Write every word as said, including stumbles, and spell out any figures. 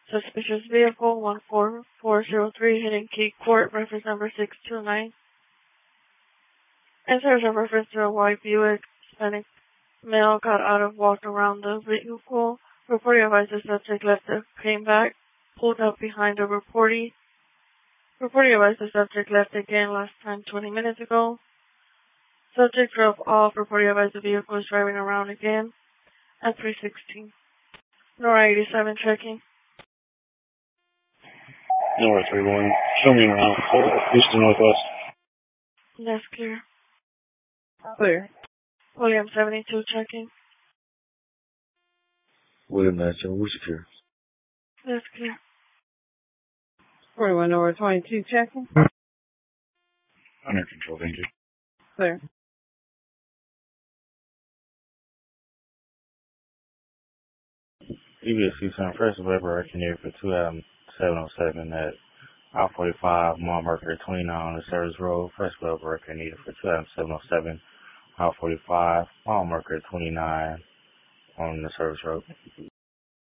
Suspicious vehicle one four four zero three hitting Key Court, reference number six two nine. In search of reference to a white Buick, Hispanic male got out of, walked around the vehicle. Reporting advised the subject left, the, came back, pulled up behind the reportee. Reporting advised the subject left again last time twenty minutes ago. Subject drove off. Reporting advised the vehicle is driving around again at three sixteen. Nora eighty-seven checking. Nora three one. Show me around. East to northwest. That's clear. Clear. William seventy-two checking. William nineteen, we're secure. That's clear. forty-one Nora twenty-two checking. Under control, thank you. Clear. E B S C San First Weber engineer for two Adam seven oh seven at I forty-five, mile marker twenty-nine on the service road. First Weber needed for two Adam seven oh seven, I forty-five, mile marker twenty-nine on the service road.